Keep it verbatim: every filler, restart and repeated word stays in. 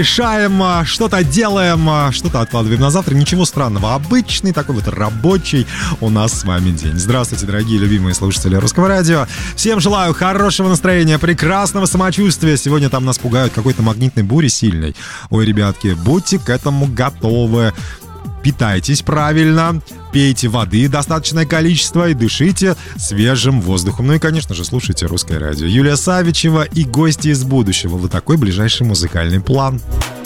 Решаем, что-то делаем, что-то откладываем на завтра. Ничего странного. Обычный такой вот рабочий у нас с вами день. Здравствуйте, дорогие любимые слушатели Русского радио. Всем желаю хорошего настроения, прекрасного самочувствия. Сегодня там нас пугают какой-то магнитной бурей сильной. Ой, ребятки, будьте к этому готовы. Питайтесь правильно, пейте воды достаточное количество и дышите свежим воздухом. Ну и, конечно же, слушайте Русское радио. Юлия Савичева и гости из будущего. Вот такой ближайший музыкальный план.